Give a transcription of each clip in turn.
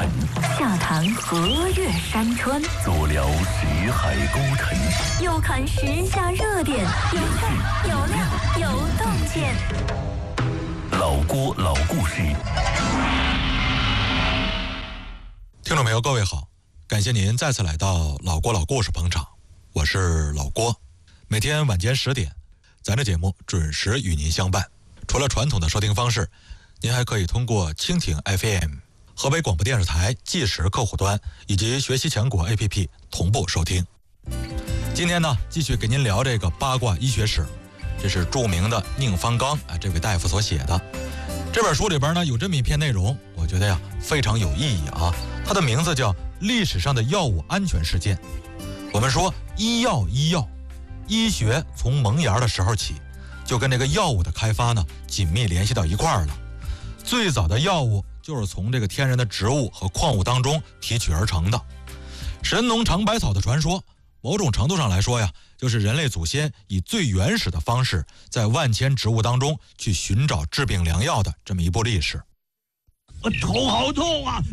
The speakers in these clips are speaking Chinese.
尘， 下谈河岳山川， 足聊西海孤城， 又看时下热点，有趣有料有洞见。 老郭老故事。 听众朋友，各位好，感谢您再次来到老郭老故事捧场，我是老郭。每天晚间10点，咱这节目准时与您相伴。除了传统的收听方式，您还可以通过蜻蜓 FM、河北广播电视台计时客户端以及学习强国 APP 同步收听。今天呢，继续给您聊这个八卦医学史，这是著名的宁方刚这位大夫所写的。这本书里边呢有这么一篇内容，我觉得呀非常有意义啊。它的名字叫《历史上的药物安全事件》。我们说医药，医学从萌芽的时候起，就跟这个药物的开发呢紧密联系到一块儿了。最早的药物就是从这个天然的植物和矿物当中提取而成的。神农尝百草的传说，某种程度上来说呀，就是人类祖先以最原始的方式，在万千植物当中去寻找治病良药的这么一部历史。 头好痛啊！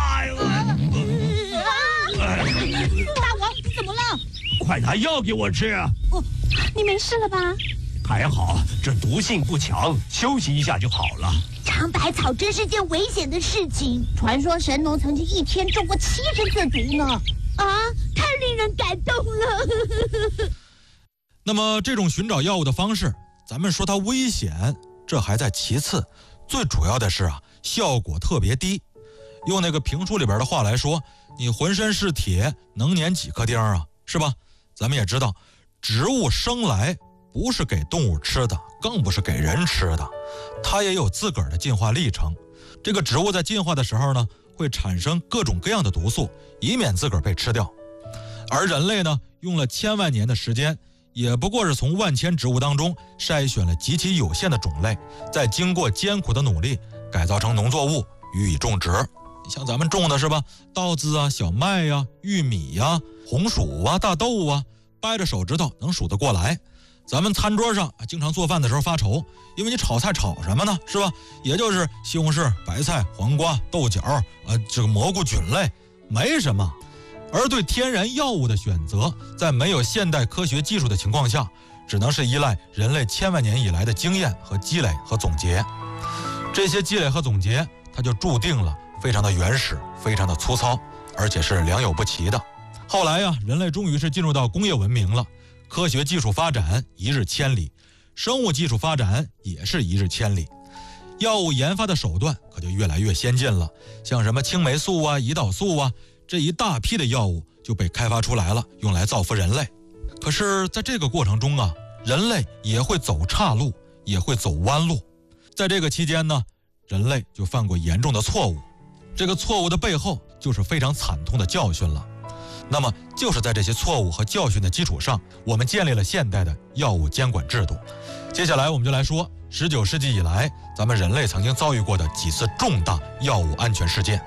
大王，你怎么了？ 快拿药给我吃啊！ 你没事了吧？ 还好，这毒性不强，休息一下就好了。 尝百草真是件危险的事情，传说神农曾经一天中过70次毒呢。啊，太令人感动了。 那么这种寻找药物的方式，咱们说它危险，这还在其次，最主要的是效果特别低。用那个评书里边的话来说，你浑身是铁，能粘几颗钉啊，是吧？咱们也知道，植物生来不是给动物吃的，更不是给人吃的，它也有自个儿的进化历程。这个植物在进化的时候呢，会产生各种各样的毒素，以免自个儿被吃掉。而人类呢，用了千万年的时间，也不过是从万千植物当中筛选了极其有限的种类，再经过艰苦的努力，改造成农作物予以种植。像咱们种的是吧，稻子啊、小麦呀、玉米呀、红薯啊、大豆啊，掰着手指头能数得过来。咱们餐桌上经常做饭的时候发愁，因为你炒菜炒什么呢，是吧？也就是西红柿、白菜、黄瓜、豆角这个蘑菇菌类，没什么。而对天然药物的选择，在没有现代科学技术的情况下，只能是依赖人类千万年以来的经验和积累和总结。这些积累和总结，它就注定了非常的原始，非常的粗糙，而且是良莠不齐的。后来人类终于是进入到工业文明了，科学技术发展一日千里，生物技术发展也是一日千里，药物研发的手段可就越来越先进了，像什么青霉素啊、胰岛素啊，这一大批的药物就被开发出来了，用来造福人类。可是在这个过程中人类也会走岔路，也会走弯路。在这个期间呢，人类就犯过严重的错误，这个错误的背后就是非常惨痛的教训了。那么就是在这些错误和教训的基础上，我们建立了现代的药物监管制度。接下来我们就来说19世纪以来咱们人类曾经遭遇过的几次重大药物安全事件。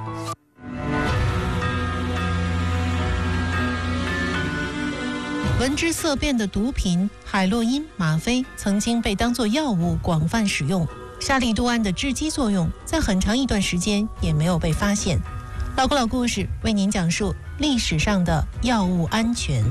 闻之色变的毒品海洛因、吗啡曾经被当作药物广泛使用，沙利度胺的制剂作用在很长一段时间也没有被发现。老郭老故事为您讲述历史上的药物安全。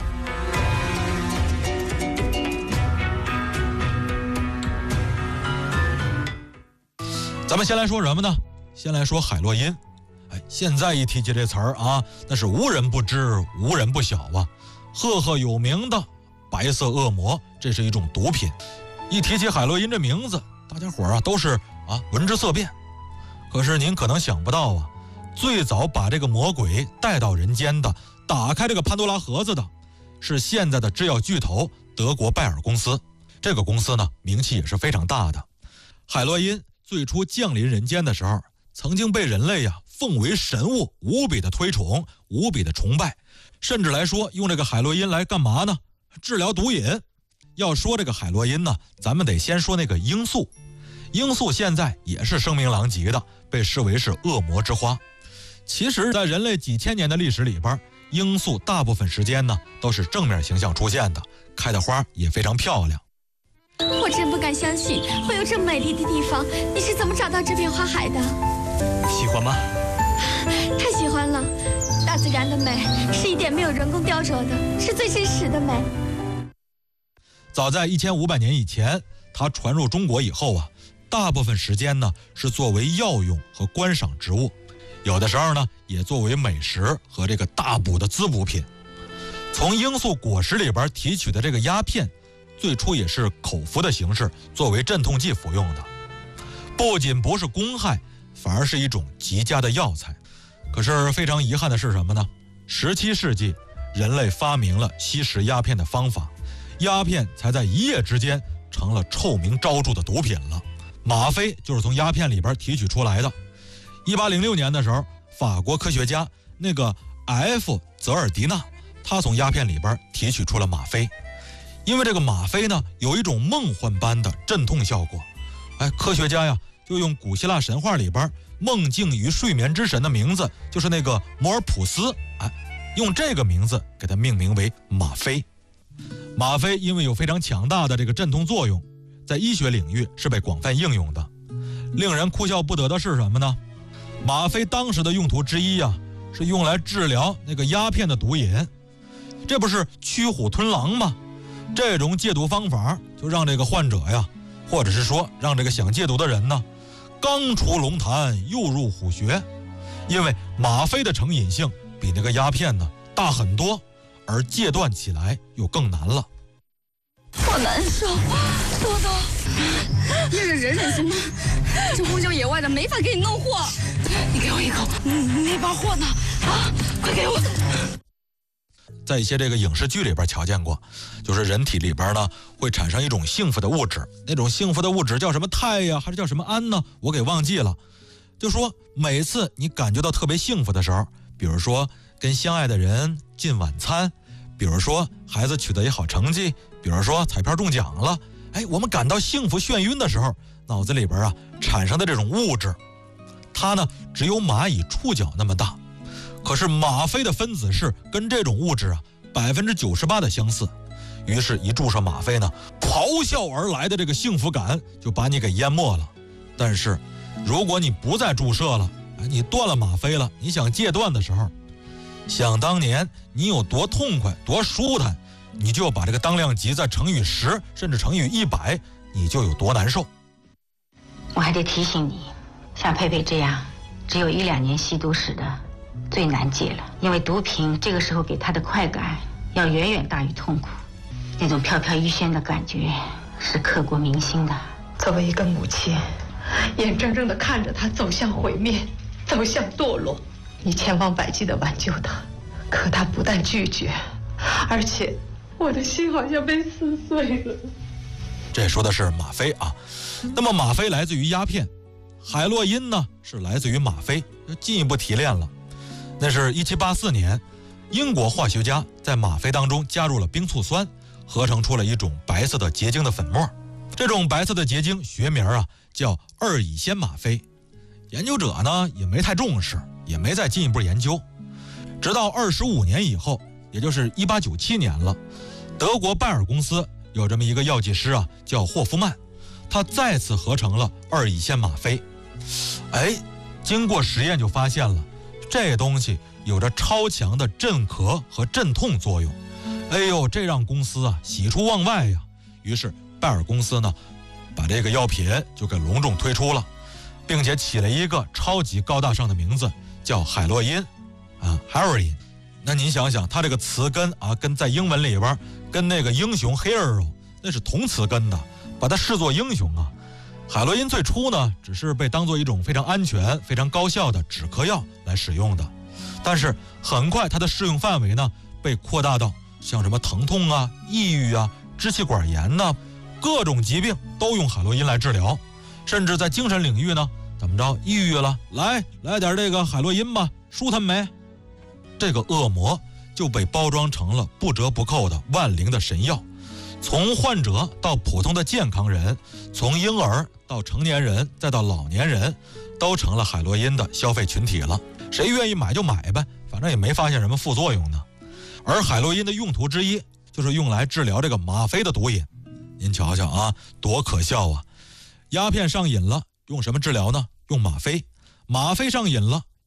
咱们先来说什么呢？先来说海洛因。现在一提起这词儿那是无人不知，无人不晓啊。赫赫有名的白色恶魔，这是一种毒品。一提起海洛因这名字，大家伙都是闻之色变。可是您可能想不到最早把这个魔鬼带到人间的，打开这个潘多拉盒子的，是现在的制药巨头德国拜耳公司。这个公司呢，名气也是非常大的。海洛因最初降临人间的时候，曾经被人类奉为神物，无比的推崇，无比的崇拜，甚至来说用这个海洛因来干嘛呢？治疗毒瘾。要说这个海洛因呢，咱们得先说那个罂粟。罂粟现在也是声名狼藉的，被视为是恶魔之花。其实在人类几千年的历史里边，罂粟大部分时间呢都是正面形象出现的，开的花也非常漂亮。 我真不敢相信会有这么美丽的地方，你是怎么找到这片花海的？ 喜欢吗？ 呢？大自然的美是一点没有人工雕琢的，是最真实的美。 早在1500年以前，它传入中国以后啊，大部分时间呢是作为药用和观赏植物，有的时候呢也作为美食和这个大补的滋补品。从罂粟果实里边提取的这个鸦片，最初也是口服的形式，作为镇痛剂服用的。不仅不是公害，反而是一种极佳的药材。可是非常遗憾的是什么呢？17世纪，人类发明了吸食鸦片的方法，鸦片才在一夜之间成了臭名昭著的毒品了。吗啡就是从鸦片里边提取出来的。1806年的时候，法国科学家那个 F. 泽尔迪纳，他从鸦片里边提取出了吗啡。因为这个吗啡呢有一种梦幻般的镇痛效果，科学家呀就用古希腊神话里边梦境与睡眠之神的名字，就是那个摩尔普斯，用这个名字给它命名为吗啡。吗啡因为有非常强大的这个镇痛作用，在医学领域是被广泛应用的。令人哭笑不得的是什么呢？吗啡当时的用途之一是用来治疗那个鸦片的毒瘾，这不是驱虎吞狼吗？这种戒毒方法就让这个患者呀，或者是说让这个想戒毒的人呢，刚出龙潭又入虎穴。因为吗啡的成瘾性比那个鸦片呢大很多，而戒断起来又更难了。 好难受，多多，你忍忍行吗？这荒郊野外的没法给你弄货。你给我一口，那包货呢？快给我！ 在一些这个影视剧里边瞧见过，就是人体里边呢会产生一种幸福的物质，那种幸福的物质叫什么肽呀，还是叫什么胺呢？我给忘记了。就说每次你感觉到特别幸福的时候，比如说跟相爱的人进晚餐，比如说孩子取得一好成绩，比如说彩票中奖了，我们感到幸福眩晕的时候，脑子里边产生的这种物质，它呢只有蚂蚁触角那么大。可是吗啡的分子式跟这种物质98%的相似，于是一注射吗啡呢，咆哮而来的这个幸福感就把你给淹没了。但是如果你不再注射了，你断了吗啡了，你想戒断的时候，想当年你有多痛快多舒坦，你就把这个当量级再乘以10甚至乘以100，你就有多难受。 我还得提醒你，像佩佩这样只有1-2年吸毒史的最难戒了，因为毒品这个时候给他的快感要远远大于痛苦，那种飘飘欲仙的感觉是刻骨铭心的。 作为一个母亲，眼睁睁地看着他走向毁灭，走向堕落，你千方百计地挽救他，可他不但拒绝，而且我的心好像被撕碎了。 这说的是吗啡那么吗啡来自于鸦片，海洛因呢是来自于吗啡，就进一步提炼了。那是1784年，英国化学家在吗啡当中加入了冰醋酸，合成出了一种白色的结晶的粉末。这种白色的结晶学名叫2乙酰吗啡。研究者呢也没太重视，也没再进一步研究。直到25年以后，也就是1897年了，德国拜耳公司有这么一个药剂师叫霍夫曼，他再次合成了2乙酰吗啡。经过实验就发现了，这东西有着超强的镇咳和镇痛作用。这让公司喜出望外呀。于是拜耳公司呢，把这个药品就给隆重推出了，并且起了一个超级高大上的名字，叫海洛因，heroin。那您想想，它这个词根跟在英文里边跟那个英雄 hero 那是同词根的，把它视作英雄海洛因最初呢，只是被当作一种非常安全、非常高效的止咳药来使用的，但是很快它的适用范围呢，被扩大到像什么疼痛抑郁支气管炎各种疾病都用海洛因来治疗，甚至在精神领域呢，怎么着，抑郁了，来点这个海洛因吧，舒坦没？这个恶魔就被包装成了不折不扣的万灵的神药，从患者到普通的健康人，从婴儿到成年人再到老年人，都成了海洛因的消费群体了。谁愿意买就买呗，反正也没发现什么副作用呢。而海洛因的用途之一就是用来治疗这个吗啡的毒瘾。您瞧瞧多可笑鸦片上瘾了，用什么治疗呢？用吗啡。吗啡上瘾了，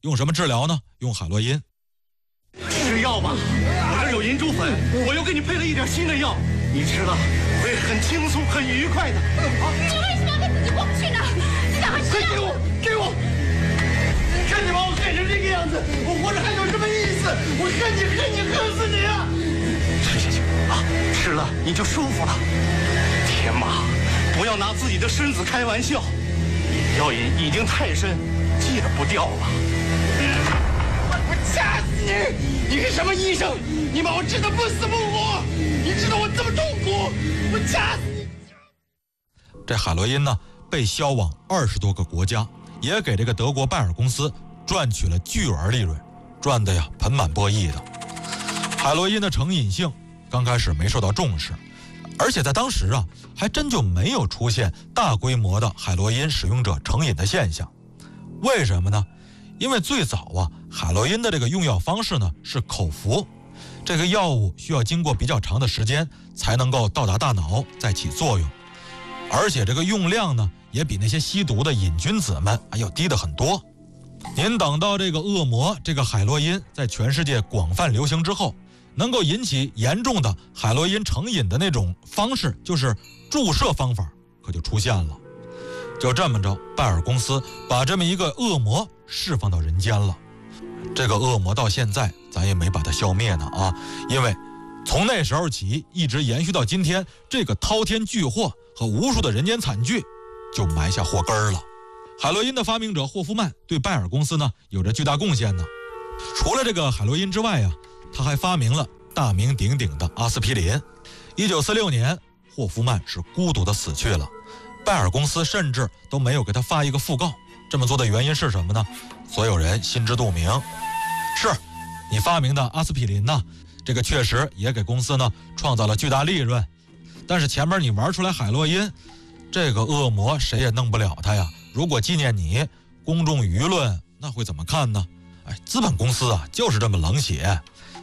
用什么治疗呢？用海洛因。 吃药吧，我这有银珠粉，我又给你配了一点新的药，你吃了会很轻松、很愉快的。 你为什么要跟自己过不去呢？你赶快吃药！ 给我！看你把我害成这个样子，我活着还有什么意思？我恨你，恨死你啊！吃下去啊，吃了你就舒服了。天马，不要拿自己的身子开玩笑，你的药瘾已经太深，戒不掉了。我掐死你！你是什么医生？你把我治得不死不活，你知道我这么痛苦，我掐死你！ 这海洛因呢，被销往20多个国家，也给这个德国拜耳公司赚取了巨额利润，赚得呀盆满钵溢的。海洛因的成瘾性刚开始没受到重视，而且在当时啊，还真就没有出现大规模的海洛因使用者成瘾的现象。为什么呢？因为最早啊，海洛因的这个用药方式呢是口服，这个药物需要经过比较长的时间才能够到达大脑再起作用，而且这个用量呢也比那些吸毒的瘾君子们要低得很多。您等到这个恶魔这个海洛因在全世界广泛流行之后，能够引起严重的海洛因成瘾的那种方式，就是注射方法，可就出现了。就这么着，拜耳公司把这么一个恶魔释放到人间了。这个恶魔到现在咱也没把它消灭呢啊，因为从那时候起一直延续到今天，这个滔天巨祸和无数的人间惨剧就埋下祸根了。海洛因的发明者霍夫曼对拜耳公司呢有着巨大贡献呢。除了这个海洛因之外啊，他还发明了大名鼎鼎的阿司匹林。1946年，霍夫曼是孤独的死去了，拜耳公司甚至都没有给他发一个讣告。这么做的原因是什么呢？所有人心知肚明。是你发明的阿司匹林呢，这个确实也给公司呢创造了巨大利润，但是前面你玩出来海洛因，这个恶魔谁也弄不了他呀。如果纪念你，公众舆论那会怎么看呢？资本公司啊就是这么冷血。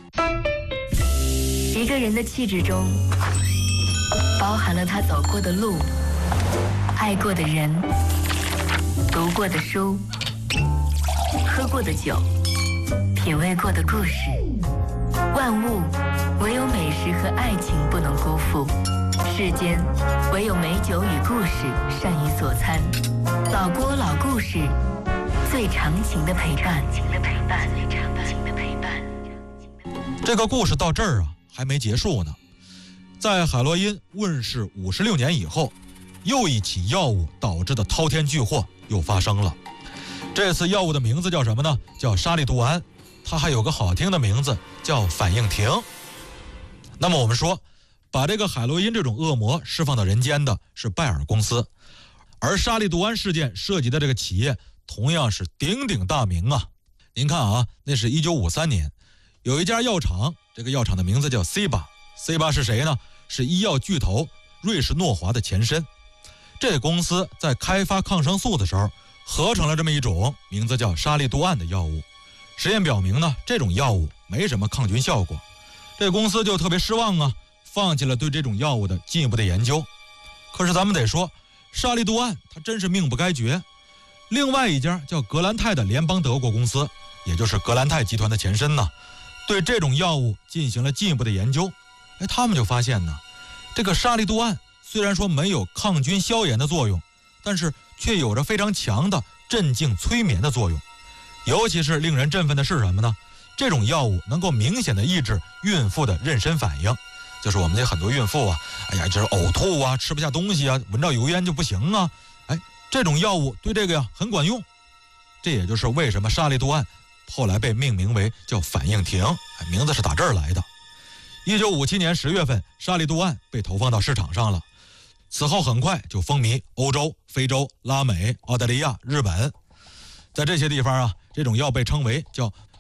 一个人的气质中包含了他走过的路、爱过的人、读过的书、喝过的酒、品味过的故事。万物唯有美食和爱情不能辜负，世间唯有美酒与故事善于所参。老郭老故事，最长情的陪伴。 这个故事到这儿啊还没结束呢。在海洛因问世56年以后，又一起药物导致的滔天巨祸又发生了。这次药物的名字叫什么呢？叫沙利度胺，它还有个好听的名字叫反应停。那么我们说，把这个海洛因这种恶魔释放到人间的是拜耳公司，而沙利度胺事件涉及的这个企业同样是鼎鼎大名啊。您看啊，那是1953年，有一家药厂，这个药厂的名字叫 Ciba 是谁呢？是医药巨头瑞士诺华的前身。这公司在开发抗生素的时候，合成了这么一种名字叫沙利度胺的药物。实验表明呢，这种药物没什么抗菌效果。这公司就特别失望啊，放弃了对这种药物的进一步的研究。可是咱们得说，沙利度胺它真是命不该绝。另外一家叫格兰泰的联邦德国公司，也就是格兰泰集团的前身呢，对这种药物进行了进一步的研究。他们就发现呢，这个沙利度胺虽然说没有抗菌消炎的作用，但是却有着非常强的镇静催眠的作用。尤其是令人振奋的是什么呢？这种药物能够明显的抑制孕妇的妊娠反应，就是我们这很多孕妇啊，就是呕吐啊，吃不下东西啊，闻着油烟就不行啊，这种药物对这个呀很管用。这也就是为什么沙利度胺后来被命名为叫反应停，名字是打这儿来的。1957年10月份，沙利度胺被投放到市场上了，此后很快就风靡欧洲、非洲、拉美、澳大利亚、日本。在这些地方啊，这种药被称为叫